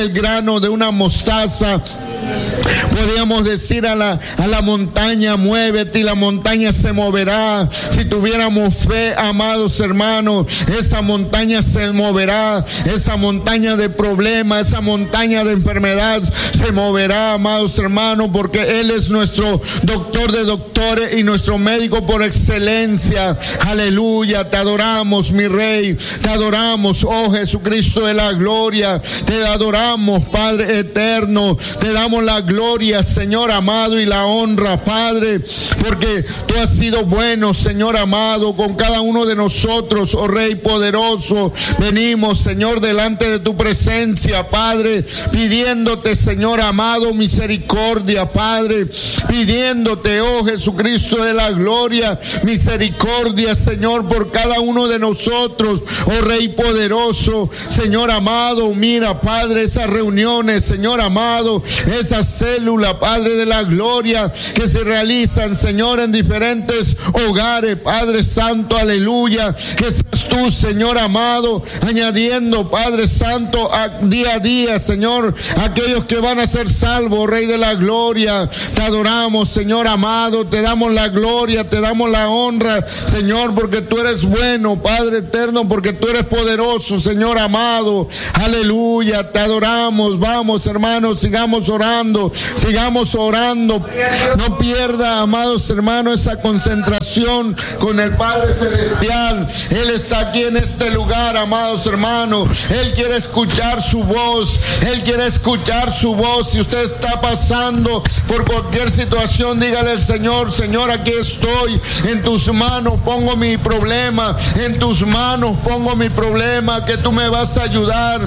el grano de una mostaza. Podríamos decir a la montaña, muévete, y la montaña se moverá. Si tuviéramos fe, amados hermanos, esa montaña se moverá. Esa montaña de problemas, esa montaña de enfermedad se moverá, amados hermanos, porque Él es nuestro doctor de doctores y nuestro médico por excelencia. Aleluya, te adoramos, mi Rey, te adoramos, oh Jesucristo de la gloria, te adoramos, Padre eterno, te damos la gloria, Señor amado, y la honra, Padre, porque tú has sido bueno, Señor amado, con cada uno de nosotros, oh Rey poderoso. Venimos, Señor, delante de tu presencia, Padre, pidiéndote, Señor amado, misericordia, Padre, pidiéndote, oh Jesucristo de la gloria, misericordia, Señor, por cada uno de nosotros, oh Rey poderoso, Señor amado. Mira, Padre, esas reuniones, Señor amado, esas células, Padre de la gloria, que se realizan, Señor, en diferentes hogares, Padre Santo, aleluya, que seas tú, Señor amado, añadiendo, Padre Santo, día a día, Señor, aquellos que van a ser salvos, Rey de la gloria. Te adoramos, Señor amado, te damos la gloria, te damos la honra, Señor, porque tú eres bueno, Padre eterno, porque tú eres poderoso, Señor amado, aleluya, te adoramos. Vamos, hermanos, sigamos orando, sigamos orando. No pierda, amados hermanos, esa concentración con el Padre Celestial. Él está aquí en este lugar, amados hermanos. Él quiere escuchar su voz, Él quiere escuchar su voz. Si usted está pasando por cualquier situación, dígale al Señor: Señor, aquí estoy, en tus manos pongo mi problema, en tus manos pongo mi problema, que tú me vas a ayudar.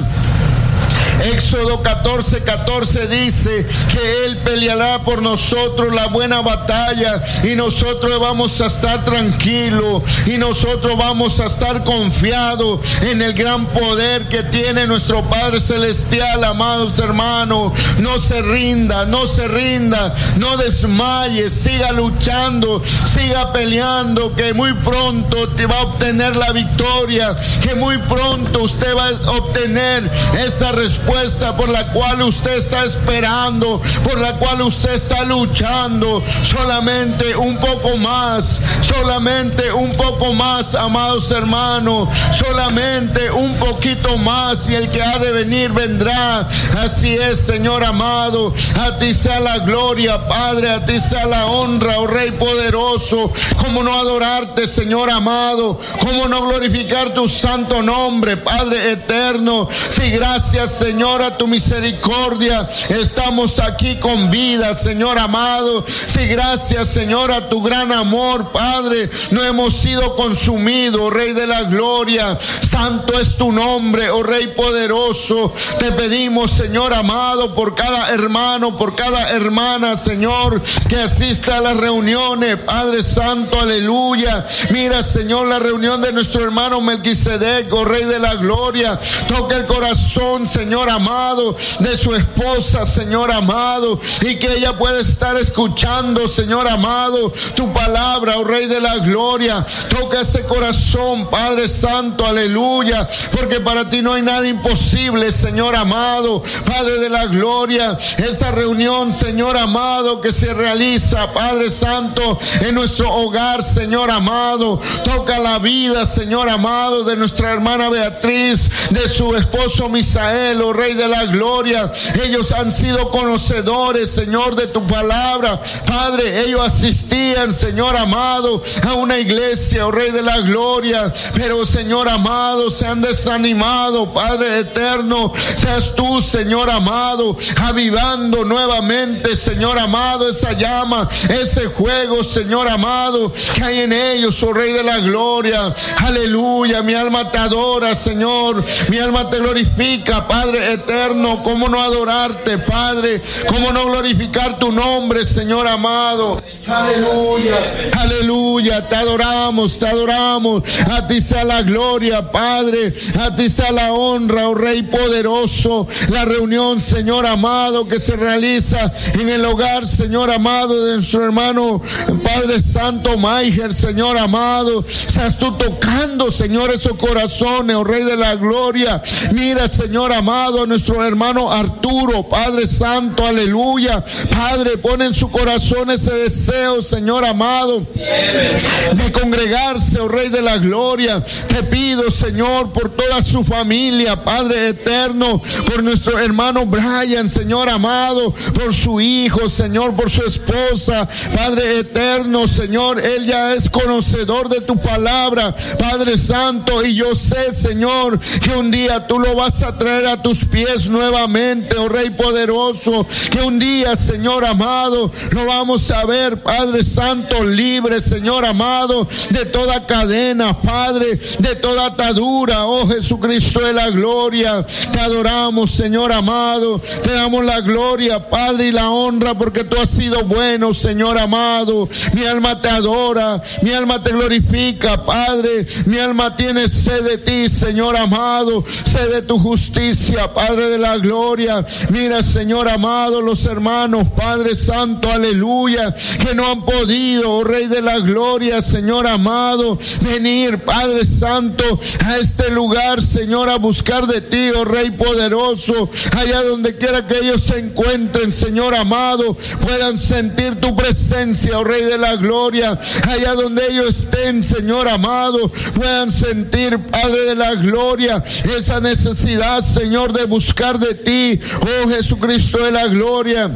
Éxodo 14:14 dice que Él peleará por nosotros la buena batalla, y nosotros vamos a estar tranquilos, y nosotros vamos a estar confiados en el gran poder que tiene nuestro Padre Celestial. Amados hermanos, no se rinda, no se rinda, no desmaye, siga luchando, siga peleando, que muy pronto te va a obtener la victoria, que muy pronto usted va a obtener esa respuesta por la cual usted está esperando, por la cual usted está luchando. Solamente un poco más, solamente un poco más, amados hermanos, solamente un poquito más, y el que ha de venir vendrá. Así es, Señor amado, a ti sea la gloria, Padre, a ti sea la honra, oh Rey poderoso. ¿Cómo no adorarte, Señor amado? ¿Cómo no glorificar tu santo nombre, Padre eterno? Sí, gracias, Señor, a tu misericordia estamos aquí con vida, Señor amado. Sí, gracias, Señor, a tu gran amor, Padre, no hemos sido consumidos, Rey de la gloria. Santo es tu nombre, oh Rey poderoso. Te pedimos, Señor amado, por cada hermano, por cada hermana, Señor, que asista a las reuniones, Padre Santo, aleluya. Mira, Señor, la reunión de nuestro hermano Melquisedec, oh Rey de la gloria. Toca el corazón, Señor amado, de su esposa, Señor amado, y que ella pueda estar escuchando, Señor amado, tu palabra, oh Rey de la gloria. Toca ese corazón, Padre Santo, aleluya, porque para ti no hay nada imposible, Señor amado, Padre de la gloria. Esa reunión, Señor amado, que se realiza, Padre Santo, en nuestro hogar, Señor amado, toca la vida, Señor amado, de nuestra hermana Beatriz, de su esposo Misael, oh Rey de la gloria. Ellos han sido conocedores, Señor, de tu palabra, Padre. Ellos asistían, Señor amado, a una iglesia, oh Rey de la gloria, pero, Señor amado, se han desanimado, Padre eterno. Seas tú, Señor amado, avivando nuevamente, Señor amado, esa llama, ese fuego, Señor amado, que hay en ellos, oh Rey de la gloria. Aleluya, mi alma te adora, Señor, mi alma te glorifica, Padre eterno. ¿Cómo no adorarte, Padre? ¿Cómo no glorificar tu nombre, Señor amado? Aleluya, aleluya, te adoramos, te adoramos. A ti sea la gloria, Padre, a ti sea la honra, oh Rey poderoso. La reunión, Señor amado, que se realiza en el hogar, Señor amado, de nuestro hermano Padre Santo Maiger, Señor amado, seas tú tocando, Señor, esos corazones, oh Rey de la gloria. Mira, Señor amado, amado, a nuestro hermano Arturo, Padre Santo, aleluya. Padre, pon en su corazón ese deseo, Señor amado, de congregarse, oh Rey de la Gloria. Te pido, Señor, por toda su familia, Padre eterno, por nuestro hermano Brian, Señor amado, por su hijo, Señor, por su esposa, Padre eterno, Señor, él ya es conocedor de tu palabra, Padre Santo, y yo sé, Señor, que un día tú lo vas a traer a tus pies nuevamente, oh Rey poderoso, que un día, Señor amado, lo vamos a ver, Padre Santo, libre, Señor amado, de toda cadena, Padre, de toda atadura, oh Jesucristo de la gloria. Te adoramos, Señor amado, te damos la gloria, Padre, y la honra, porque tú has sido bueno, Señor amado. Mi alma te adora, mi alma te glorifica, Padre, mi alma tiene sed de ti, Señor amado, sed de tu justicia, Padre de la gloria. Mira, Señor amado, los hermanos, Padre Santo, aleluya, que no han podido, oh Rey de la gloria, Señor amado, venir, Padre Santo, a este lugar, Señor, a buscar de ti, oh Rey poderoso, allá donde quiera que ellos se encuentren, Señor amado, puedan sentir tu presencia, oh Rey de la gloria, allá donde ellos estén, Señor amado, puedan sentir, Padre de la gloria, esa necesidad, Señor, de buscar de ti, oh Jesucristo de la gloria.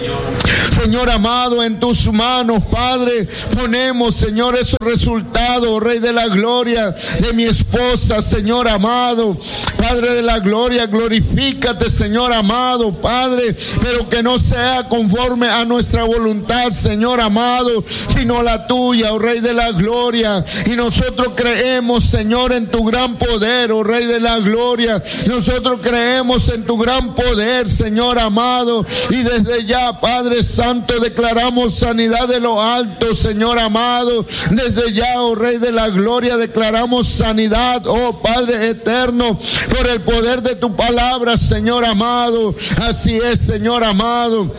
Señor amado, en tus manos, Padre, ponemos, Señor, esos resultados, oh Rey de la gloria, de mi esposa, Señor amado, Padre de la gloria, glorifícate, Señor amado, Padre, pero que no sea conforme a nuestra voluntad, Señor amado, sino la tuya, oh Rey de la gloria. Y nosotros creemos, Señor, en tu gran poder, oh Rey de la gloria. Nosotros creemos en tu gran poder, Señor amado, y desde ya, Padre Santo, declaramos sanidad de lo alto, Señor amado. Desde ya, oh Rey de la gloria, declaramos sanidad, oh Padre eterno, por el poder de tu palabra, Señor amado. Así es, Señor amado.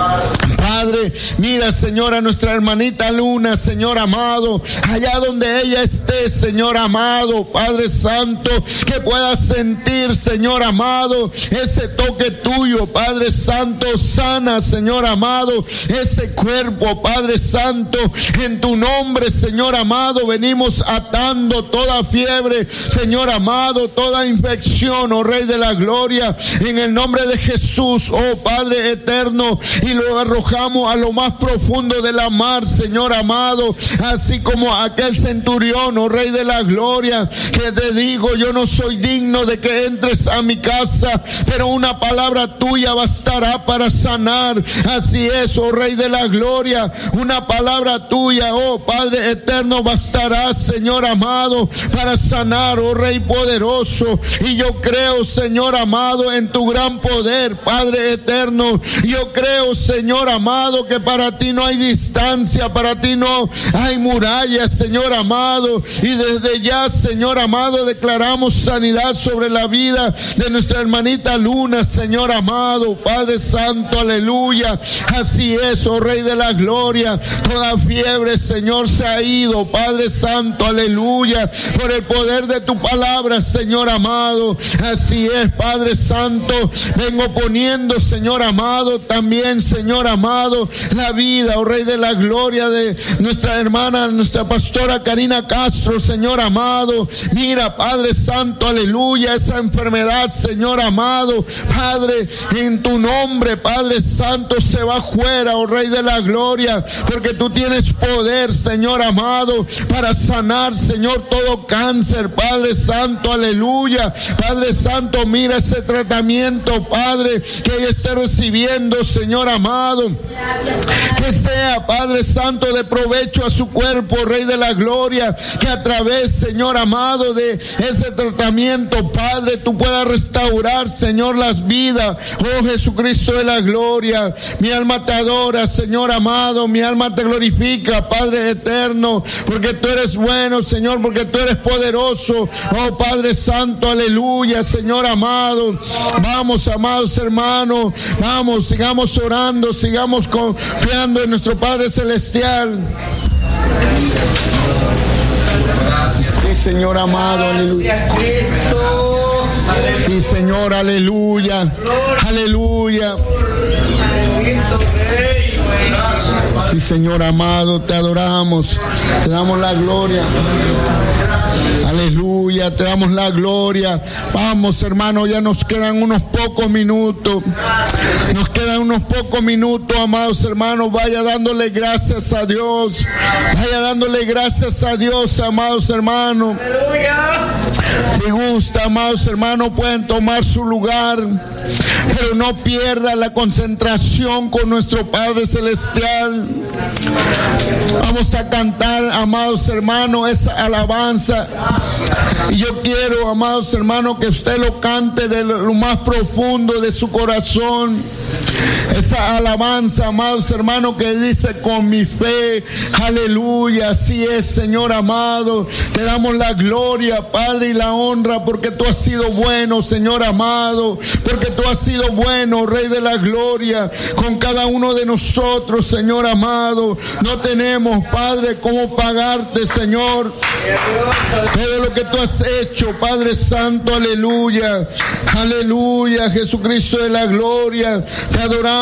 Padre, mira, Señor, a nuestra hermanita Luna, Señor amado, allá donde ella esté, Señor amado, Padre Santo, que pueda sentir, Señor amado, ese toque tuyo, Padre Santo. Sana, Señor amado, ese cuerpo, Padre Santo, en tu nombre, Señor amado, venimos atando toda fiebre, Señor amado, toda infección, oh Rey de la gloria, en el nombre de Jesús, oh Padre eterno, y lo arrojamos a lo más profundo de la mar, Señor amado, así como aquel centurión, oh Rey de la gloria, que te digo, yo no soy digno de que entres a mi casa, pero una palabra tuya bastará para sanar. Así es, oh Rey de la gloria, una palabra tuya, oh Padre eterno, bastará, Señor amado, para sanar, oh Rey poderoso. Y yo creo, Señor amado, en tu gran poder, Padre eterno. Yo creo, Señor amado, que para ti no hay distancia, para ti no hay murallas, Señor amado. Y desde ya, Señor amado, declaramos sanidad sobre la vida de nuestra hermanita Luna, Señor amado, Padre Santo, aleluya. Así es, oh Rey de la gloria, toda fiebre, Señor, se ha ido, Padre Santo, aleluya, por el poder de tu palabra, Señor amado. Así es, Padre Santo, vengo poniendo, Señor amado, también, Señor amado, la vida, oh Rey de la gloria, de nuestra hermana, nuestra pastora Karina Castro, Señor amado. Mira, Padre Santo, aleluya, esa enfermedad, Señor amado, Padre, en tu nombre, Padre Santo, se va fuera, oh Rey de la gloria, porque tú tienes poder, Señor amado, para sanar, Señor, todo cáncer, Padre Santo, aleluya. Padre Santo, mira ese tratamiento, Padre, que ella esté recibiendo, Señor amado, que sea, Padre Santo, de provecho a su cuerpo, Rey de la gloria, que a través, Señor amado, de ese tratamiento, Padre, tú puedas restaurar, Señor, las vidas, oh Jesucristo de la gloria. Mi alma te adora, Señor amado, mi alma te glorifica, Padre eterno, porque tú eres bueno, Señor, porque tú eres poderoso, oh Padre Santo, aleluya, Señor amado. Vamos, amados hermanos, vamos, sigamos orando, sigamos confiando en nuestro Padre Celestial. Sí, Señor amado, aleluya. Sí, Señor, aleluya. Aleluya. Sí, Señor amado, te adoramos, te damos la gloria. Aleluya, te damos la gloria. Vamos, hermano, ya nos quedan unos pocos minutos. Nos quedan unos pocos minutos, amados hermanos. Vaya dándole gracias a Dios. Vaya dándole gracias a Dios, amados hermanos. Si gusta, amados hermanos, pueden tomar su lugar, pero no pierda la concentración con nuestro Padre Celestial. Vamos a cantar, amados hermanos, esa alabanza. Y yo quiero, amados hermanos, que usted lo cante de lo más profundo de su corazón. Esa alabanza, amados hermanos, que dice: con mi fe, aleluya. Así es, Señor amado. Te damos la gloria, Padre, y la honra, porque tú has sido bueno, Señor amado. Porque tú has sido bueno, Rey de la gloria, con cada uno de nosotros, Señor amado. No tenemos, Padre, cómo pagarte, Señor, todo lo que tú has hecho, Padre Santo, aleluya. Aleluya, Jesucristo de la gloria. Te adoramos.